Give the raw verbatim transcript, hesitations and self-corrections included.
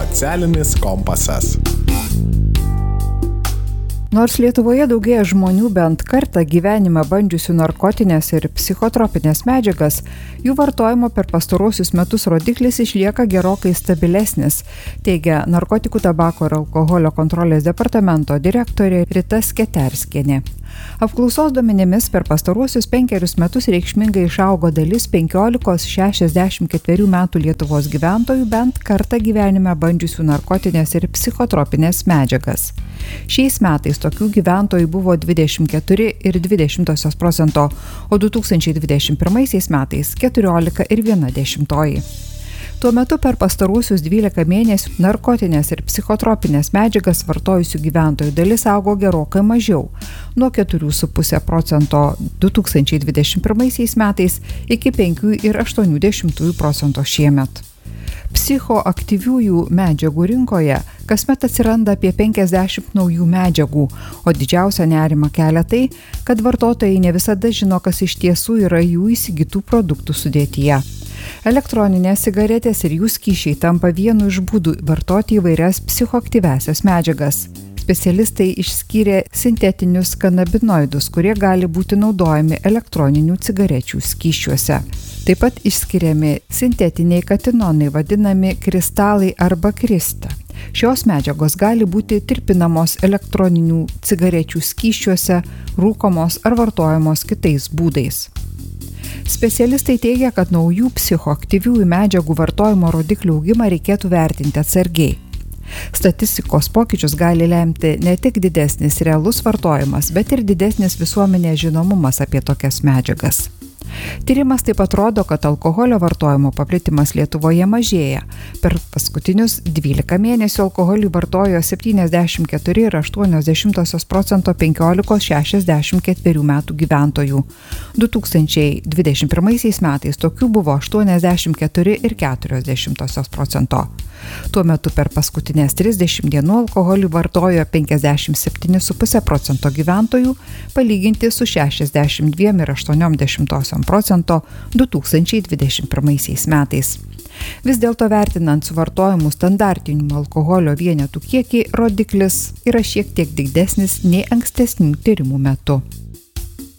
Socialinis kompasas. Nors Lietuvoje daugėja žmonių bent kartą gyvenime bandžiusių narkotinės ir psichotropinės medžiagas, jų vartojimo per pastaruosius metus rodiklis išlieka gerokai stabilesnis, teigia Narkotikų, tabako ir alkoholio kontrolės departamento direktorė Rita Sketerskienė. Apklausos duomenimis per pastaruosius penkerius metus reikšmingai išaugo dalis penkiolikos šešiasdešimt ketverių metų Lietuvos gyventojų bent kartą gyvenime bandžiusių narkotinės ir psichotropinės medžiagas. Šiais metais tokių gyventojų buvo dvidešimt keturi ir dvi dešimtosios procento, o du tūkstančiai dvidešimt pirmaisiais metais keturiolika ir viena dešimtoji. Tuo metu per pastaruosius dvylika mėnesių narkotinės ir psichotropinės medžiagas vartojusių gyventojų dalis augo gerokai mažiau, nuo keturių ir pusės procento du tūkstančiai dvidešimt pirmaisiais metais iki penkių ir aštuonių dešimtųjų procento šiemet. Psichoaktyviųjų medžiagų rinkoje kasmet atsiranda apie penkiasdešimt naujų medžiagų, o didžiausia nerima kelia tai, kad vartotojai ne visada žino, kas iš tiesų yra jų įsigytų produktų sudėtyje. Elektroninės cigaretės ir jų skysčiai tampa vienu iš būdų vartoti įvairias psichoaktyviąsias medžiagas. Specialistai išskyrė sintetinius kanabinoidus, kurie gali būti naudojami elektroninių cigarečių skysčiuose. Taip pat išskiriami sintetiniai katinonai, vadinami kristalai arba krista. Šios medžiagos gali būti tirpinamos elektroninių cigarečių skysčiuose, rūkomos ar vartojamos kitais būdais. Specialistai teigia, kad naujų psichoaktyviųjų medžiagų vartojimo rodiklių augimą reikėtų vertinti atsargiai. Statistikos pokyčius gali lemti ne tik didesnis realus vartojimas, bet ir didesnis visuomenės žinomumas apie tokias medžiagas. Tyrimas taip pat rodo, kad alkoholio vartojimo paplitimas Lietuvoje mažėja. Per paskutinius dvylika mėnesių alkoholį vartojo septyniasdešimt keturi ir aštuonios dešimtosios procento penkiolikos šešiasdešimt ketverių metų gyventojų. du tūkstančiai dvidešimt pirmaisiais metais tokių buvo aštuoniasdešimt keturi ir keturios dešimtosios procento. Tuo metu per paskutinės trisdešimt dienų alkoholį vartojo penkiasdešimt septyni ir pusė procento gyventojų, palyginti su šešiasdešimt dvi ir aštuonios dešimtosios procento du tūkstančiai dvidešimt pirmaisiais metais. Vis dėlto vertinant suvartojimų standartinių alkoholio vienetų kiekį, rodiklis yra šiek tiek didesnis nei ankstesnių tyrimų metu.